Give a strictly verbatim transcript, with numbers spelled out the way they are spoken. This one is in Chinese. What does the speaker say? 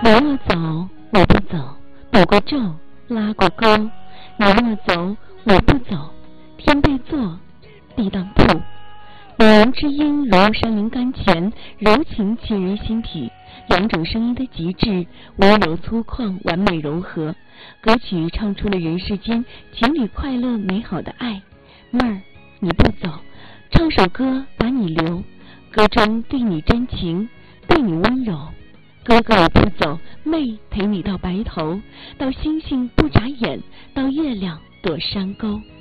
你若走我不走，补过皱拉过钩，你若走我不走，天被作地当铺。女人之音如山林甘泉，柔情沁人心体，两种声音的极致，温柔粗犷，完美柔和。歌曲唱出了人世间情侣快乐美好的爱。妹儿你不走，唱首歌把你留，歌中对你真情，对你温柔。哥哥我不走，妹陪你到白头，到星星不眨眼，到月亮躲山沟。